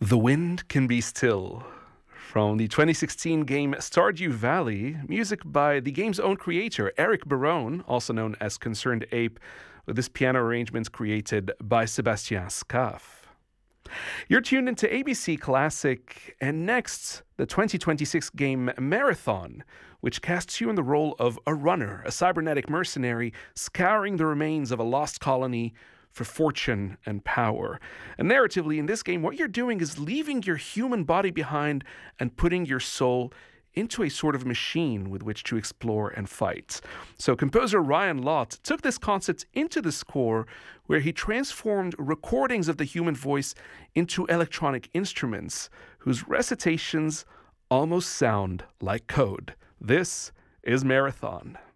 The Wind Can Be Still. From the 2016 game Stardew Valley, music by the game's own creator, Eric Barone, also known as Concerned Ape, with this piano arrangement created by Sébastien Scaff. You're tuned into ABC Classic, and next, the 2026 game Marathon, which casts you in the role of a runner, a cybernetic mercenary scouring the remains of a lost colony for fortune and power. And narratively, in this game, what you're doing is leaving your human body behind and putting your soul into a sort of machine with which to explore and fight. So composer Ryan Lott took this concept into the score, where he transformed recordings of the human voice into electronic instruments whose recitations almost sound like code. This is Marathon.